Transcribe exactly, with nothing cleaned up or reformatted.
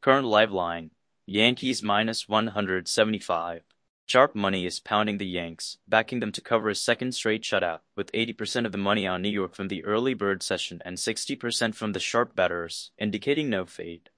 Current live line, Yankees minus one seventy-five. Sharp money is pounding the Yanks, backing them to cover a second straight shutout, with eighty percent of the money on New York from the early bird session and sixty percent from the sharp bettors, indicating no fade.